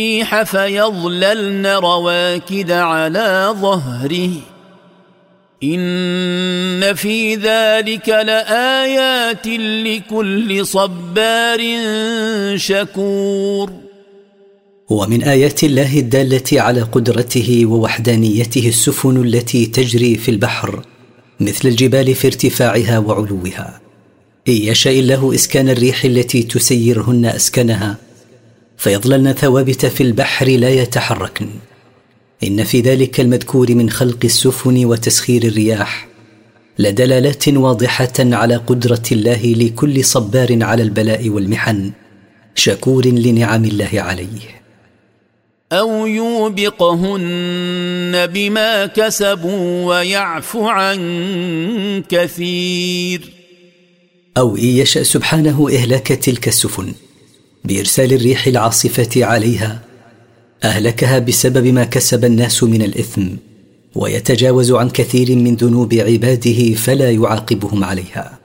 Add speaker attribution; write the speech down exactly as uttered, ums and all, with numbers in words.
Speaker 1: فيظللن رواكد على ظهره إن في ذلك لآيات لكل صبار شكور.
Speaker 2: ومن آيات الله الدالة على قدرته ووحدانيته السفن التي تجري في البحر مثل الجبال في ارتفاعها وعلوها، إن يشاء الله إسكان الريح التي تسيرهن أسكنها فيظللن ثوابت في البحر لا يتحركن. إن في ذلك المذكور من خلق السفن وتسخير الرياح لدلالات واضحة على قدرة الله لكل صبار على البلاء والمحن شكور لنعم الله عليه.
Speaker 1: أو يوبقهن بما كسبوا ويعفو عن كثير.
Speaker 2: أو إن يشأ سبحانه إهلاك تلك السفن بإرسال الريح العاصفة عليها أهلكها بسبب ما كسب الناس من الإثم، ويتجاوز عن كثير من ذنوب عباده فلا يعاقبهم عليها.